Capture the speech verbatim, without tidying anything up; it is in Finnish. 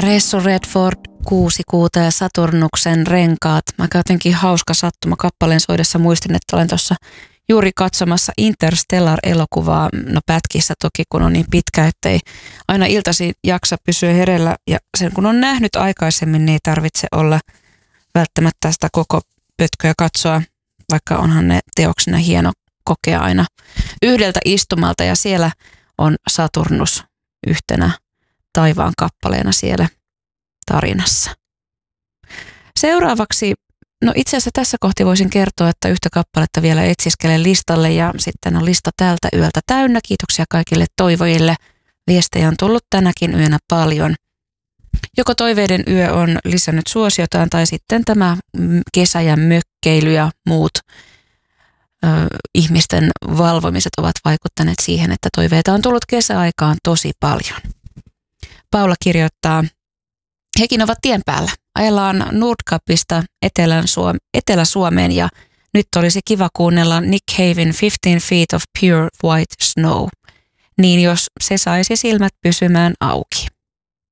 Ressu Redford, Kuusikuuta ja Saturnuksen renkaat. Mä jotenkin hauska sattuma kappaleen soidessa muistin, että olen tuossa juuri katsomassa Interstellar-elokuvaa, no pätkissä toki, kun on niin pitkä, ettei aina iltaisin jaksa pysyä hereillä. Ja sen kun on nähnyt aikaisemmin, niin ei tarvitse olla välttämättä sitä koko pötköä katsoa, vaikka onhan ne teoksena hieno kokea aina yhdeltä istumalta. Ja siellä on Saturnus yhtenä taivaan kappaleena siellä tarinassa. Seuraavaksi, no itse asiassa tässä kohti voisin kertoa, että yhtä kappaletta vielä etsiskelen listalle ja sitten on lista tältä yöltä täynnä. Kiitoksia kaikille toivojille. Viestejä on tullut tänäkin yönä paljon. Joko toiveiden yö on lisännyt suosiotaan tai sitten tämä kesä ja mökkeily ja muut ö, ihmisten valvomiset ovat vaikuttaneet siihen, että toiveita on tullut kesäaikaan tosi paljon. Paula kirjoittaa, hekin ovat tien päällä. Ajellaan Nordkapista Etelä-Suomeen ja nyt olisi kiva kuunnella Nick Caven fifteen feet of Pure White Snow. Niin jos se saisi silmät pysymään auki.